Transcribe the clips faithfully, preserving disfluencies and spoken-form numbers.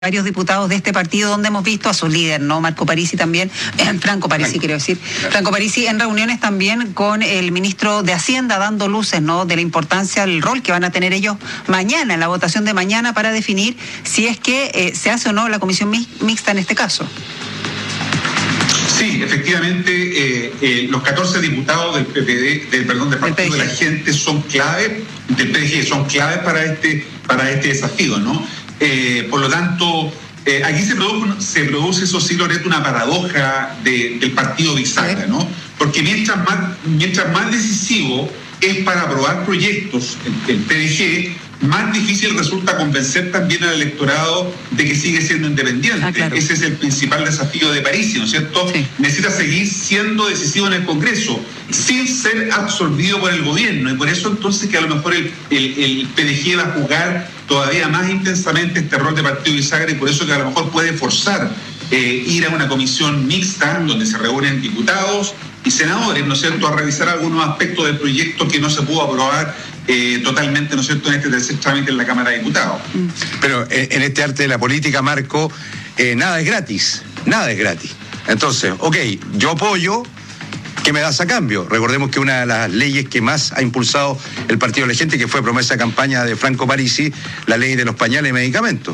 varios diputados de este partido, donde hemos visto a su líder, ¿no? Marco Parisi también, eh, Franco Parisi quiero decir, Franco Parisi en reuniones también con el ministro de Hacienda, dando luces, ¿no?, de la importancia del rol que van a tener ellos mañana, en la votación de mañana, para definir si es que eh, se hace o no la comisión mixta en este caso. Sí, efectivamente, eh, eh, los catorce diputados del P P D, del, perdón, del Partido de la Gente son clave, del P D G, son claves para este, para este desafío, ¿no? Eh, por lo tanto, eh, aquí se produce, se produce, eso sí, Loreto, una paradoja de, del partido bisagra, ¿no? Porque mientras más, mientras más decisivo es para aprobar proyectos el, el P D G, más difícil resulta convencer también al electorado de que sigue siendo independiente. Ah, claro. Ese es el principal desafío de Parisi, ¿no es cierto? Sí. Necesita seguir siendo decisivo en el Congreso, sin ser absorbido por el gobierno. Y por eso entonces que a lo mejor el, el, el P D G va a jugar todavía más intensamente este rol de partido bisagra, y por eso que a lo mejor puede forzar eh, ir a una comisión mixta donde se reúnen diputados y senadores, ¿no es cierto?, a revisar algunos aspectos del proyecto que no se pudo aprobar eh, totalmente, ¿no es cierto?, en este tercer trámite en la Cámara de Diputados. Pero eh, en este arte de la política, Marco, eh, nada es gratis, nada es gratis. Entonces, ok, yo apoyo, ¿qué me das a cambio? Recordemos que una de las leyes que más ha impulsado el Partido de la Gente, que fue promesa de campaña de Franco Parisi, la ley de los pañales y medicamentos.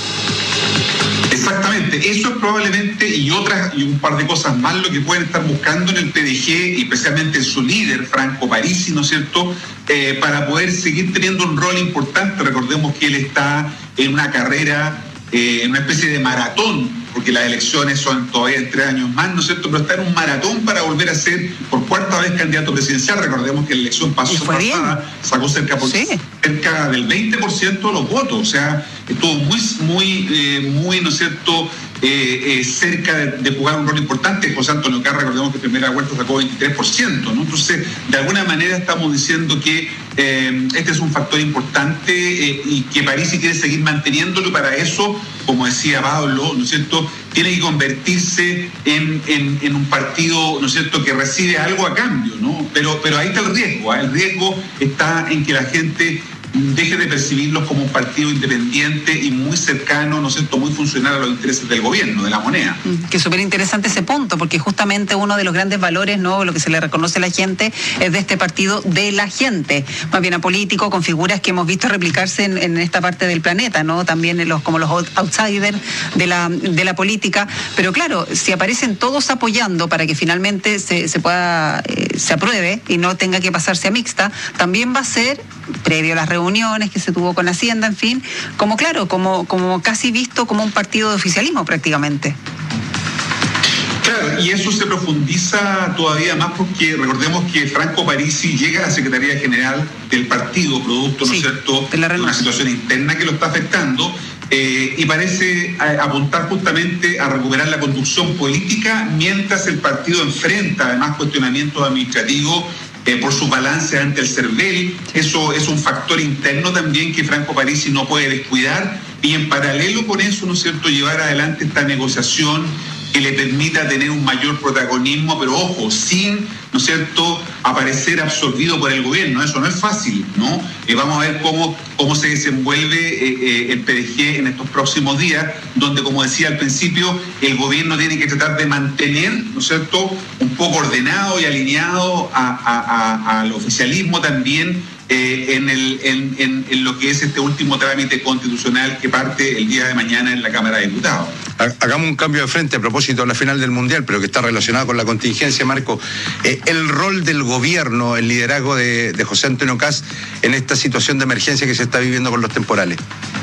Exactamente, eso es probablemente, y otras y un par de cosas más, lo que pueden estar buscando en el P D G, y especialmente en su líder, Franco Parisi, ¿no es cierto?, eh, para poder seguir teniendo un rol importante. Recordemos que él está en una carrera, eh, en una especie de maratón, porque las elecciones son todavía en tres años más, ¿no es cierto?, pero está en un maratón para volver a ser por cuarta vez candidato presidencial. Recordemos que la elección pasó pasada sacó cerca, por, sí. cerca del veinte por ciento de los votos, o sea, estuvo muy, muy, eh, muy, ¿no es cierto?, eh, eh, cerca de, de jugar un rol importante. José Antonio Carr, recordemos que en primera vuelta sacó veintitrés por ciento, ¿no? Entonces, de alguna manera estamos diciendo que eh, este es un factor importante eh, y que Parisi quiere seguir manteniéndolo, y para eso, como decía Pablo, ¿no es cierto?, tiene que convertirse en, en, en un partido, ¿no es cierto?, que recibe algo a cambio, ¿no? Pero, pero ahí está el riesgo, ¿eh? El riesgo está en que la gente deje de percibirlos como un partido independiente y muy cercano, ¿no es cierto?, muy funcional a los intereses del gobierno, de la moneda. Que es súper interesante ese punto, porque justamente uno de los grandes valores, ¿no?, lo que se le reconoce a la gente, es de este partido de la gente, más bien apolítico, con figuras que hemos visto replicarse en, en esta parte del planeta, ¿no?, también en los, como los outsiders de la, de la política. Pero claro, si aparecen todos apoyando para que finalmente se, se pueda, eh, se apruebe y no tenga que pasarse a mixta, también va a ser, previo a las reuniones que se tuvo con Hacienda, en fin, como claro, como, como casi visto como un partido de oficialismo prácticamente. Claro, y eso se profundiza todavía más porque recordemos que Franco Parisi llega a la Secretaría General del partido, producto, ¿no es cierto?, de, de una situación interna que lo está afectando, eh, y parece apuntar justamente a recuperar la conducción política mientras el partido enfrenta además cuestionamientos administrativos Eh, por su balance ante el CERVEL. Eso es un factor interno también que Franco Parisi no puede descuidar, y en paralelo con eso, ¿no es cierto?, llevar adelante esta negociación que le permita tener un mayor protagonismo, pero ojo, sin, ¿no es cierto?, aparecer absorbido por el gobierno. Eso no es fácil, ¿no? Eh, vamos a ver cómo, cómo se desenvuelve eh, eh, el P D G en estos próximos días, donde, como decía al principio, el gobierno tiene que tratar de mantener, ¿no es cierto?, un poco ordenado y alineado a, a, a, al oficialismo también, Eh, en, el, en, en, en lo que es este último trámite constitucional que parte el día de mañana en la Cámara de Diputados. Hagamos un cambio de frente a propósito de la final del Mundial, pero que está relacionado con la contingencia, Marco. Eh, el rol del gobierno, el liderazgo de, de José Antonio Kast en esta situación de emergencia que se está viviendo con los temporales.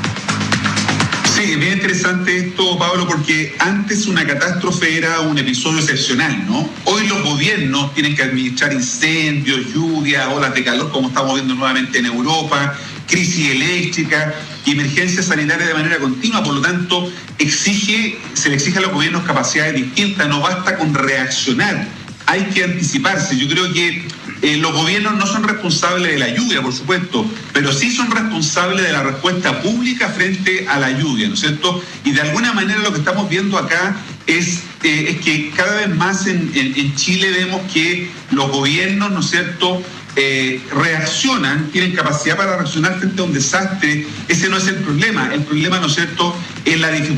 Sí, es bien interesante esto, Pablo, porque antes una catástrofe era un episodio excepcional, ¿no? Hoy los gobiernos tienen que administrar incendios, lluvias, olas de calor, como estamos viendo nuevamente en Europa, crisis eléctrica y emergencias sanitarias de manera continua. Por lo tanto, exige, se le exige a los gobiernos capacidades distintas, no basta con reaccionar, hay que anticiparse. Yo creo que eh, los gobiernos no son responsables de la lluvia, por supuesto, pero sí son responsables de la respuesta pública frente a la lluvia, ¿no es cierto? Y de alguna manera lo que estamos viendo acá es, eh, es que cada vez más en, en, en Chile vemos que los gobiernos, ¿no es cierto?, eh, reaccionan, tienen capacidad para reaccionar frente a un desastre, ese no es el problema. El problema, ¿no es cierto?, es la dificultad